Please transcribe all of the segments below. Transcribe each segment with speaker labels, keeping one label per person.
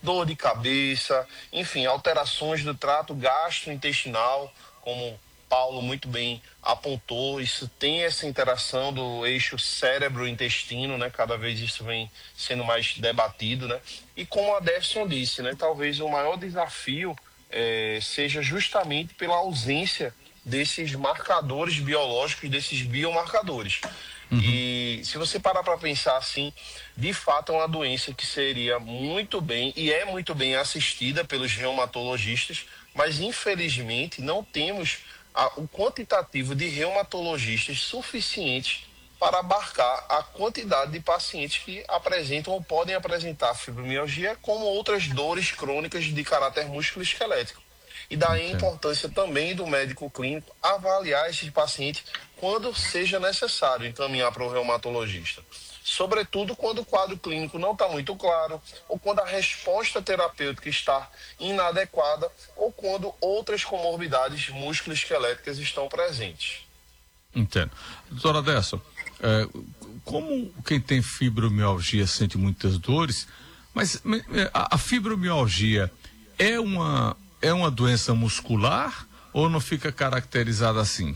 Speaker 1: dor de cabeça, enfim, alterações do trato gastrointestinal, como Paulo muito bem apontou. Isso tem essa interação do eixo cérebro-intestino, né? Cada vez isso vem sendo mais debatido, né? E como a Defson disse, né? Talvez o maior desafio seja justamente pela ausência desses marcadores biológicos, desses biomarcadores. E se você parar para pensar assim, de fato é uma doença que seria muito bem e é muito bem assistida pelos reumatologistas, mas infelizmente não temos o quantitativo de reumatologistas suficientes para abarcar a quantidade de pacientes que apresentam ou podem apresentar fibromialgia, como outras dores crônicas de caráter musculoesquelético. E daí a importância também do médico clínico avaliar esses pacientes quando seja necessário encaminhar para o reumatologista. Sobretudo quando o quadro clínico não está muito claro, ou quando a resposta terapêutica está inadequada, ou quando outras comorbidades musculoesqueléticas estão presentes.
Speaker 2: Entendo. Doutora Dessa, como quem tem fibromialgia sente muitas dores, mas a fibromialgia é uma doença muscular ou não fica caracterizada assim?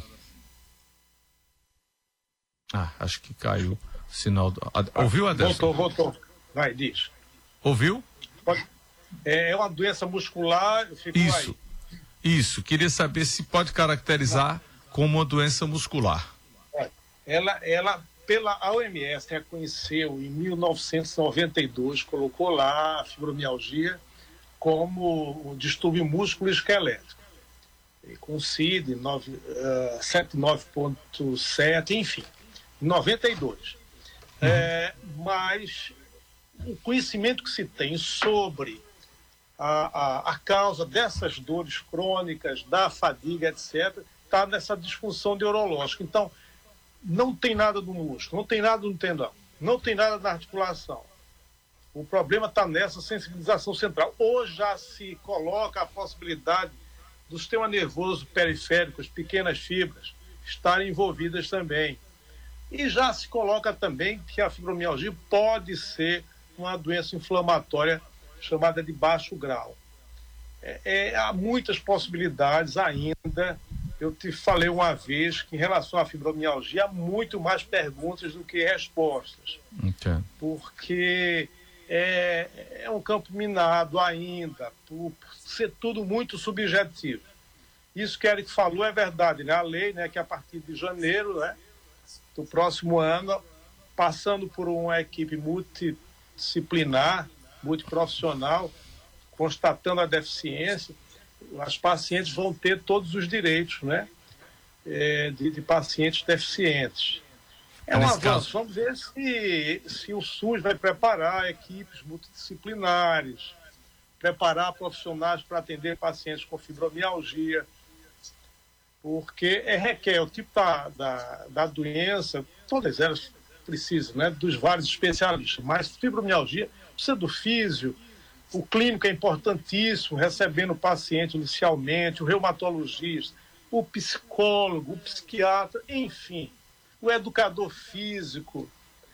Speaker 2: Acho que caiu o sinal. Ouviu, Adelson?
Speaker 3: Voltou. Vai, diz.
Speaker 2: Ouviu?
Speaker 3: É uma doença muscular.
Speaker 2: Isso. Queria saber se pode caracterizar como uma doença muscular.
Speaker 3: Ela pela OMS, reconheceu em 1992, colocou lá a fibromialgia como um distúrbio músculo-esquelético, com CID 79.7, enfim, 92. Mas o conhecimento que se tem sobre a causa dessas dores crônicas, da fadiga, etc., está nessa disfunção neurológica. Então, não tem nada do músculo, não tem nada no tendão, não tem nada na articulação. O problema está nessa sensibilização central. Hoje já se coloca a possibilidade do sistema nervoso periférico, as pequenas fibras, estarem envolvidas também. E já se coloca também que a fibromialgia pode ser uma doença inflamatória chamada de baixo grau. Há muitas possibilidades ainda. Eu te falei uma vez que em relação à fibromialgia há muito mais perguntas do que respostas.
Speaker 2: Entendo.
Speaker 3: Porque é um campo minado ainda, por ser tudo muito subjetivo. Isso que Eric falou é verdade, né? A lei, né, que a partir de janeiro, né, do próximo ano, passando por uma equipe multidisciplinar, multiprofissional, constatando a deficiência, as pacientes vão ter todos os direitos, né, de pacientes deficientes. É um avanço. Vamos ver se o SUS vai preparar equipes multidisciplinares, preparar profissionais para atender pacientes com fibromialgia, porque requer o tipo da doença, todas elas precisam, né, dos vários especialistas, mas fibromialgia precisa do físio, o clínico é importantíssimo, recebendo o paciente inicialmente, o reumatologista, o psicólogo, o psiquiatra, enfim, o educador físico,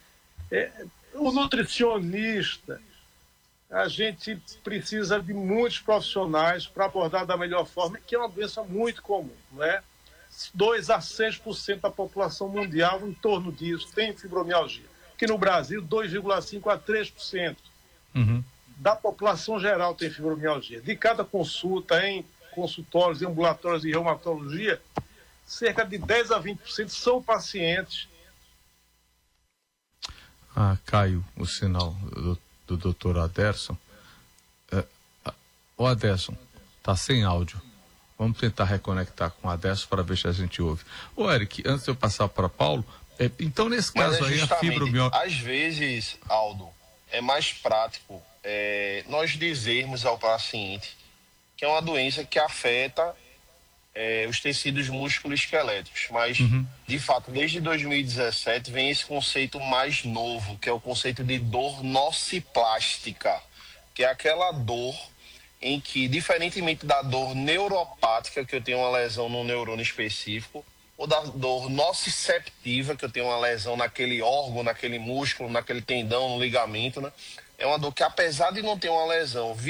Speaker 3: o nutricionista. A gente precisa de muitos profissionais para abordar da melhor forma, que é uma doença muito comum, não é? 2 a 6% da população mundial, em torno disso, tem fibromialgia. Aqui no Brasil, 2,5% a 3%. Da população geral tem fibromialgia. De cada consulta em consultórios e ambulatórios de reumatologia, cerca de 10 a 20% são pacientes.
Speaker 2: Caiu o sinal do doutor Aderson. O Aderson está sem áudio. Vamos tentar reconectar com o Aderson para ver se a gente ouve. Ô Eric, antes de eu passar para Paulo, então nesse caso aí a fibromialgia...
Speaker 1: Às vezes, Aldo, é mais prático nós dizermos ao paciente que é uma doença que afeta os tecidos músculo-esqueléticos, mas de fato desde 2017 vem esse conceito mais novo, que é o conceito de dor nociplástica, que é aquela dor em que, diferentemente da dor neuropática, que eu tenho uma lesão no neurônio específico, ou da dor nociceptiva, que eu tenho uma lesão naquele órgão, naquele músculo, naquele tendão, no ligamento, né? É uma dor que, apesar de não ter uma lesão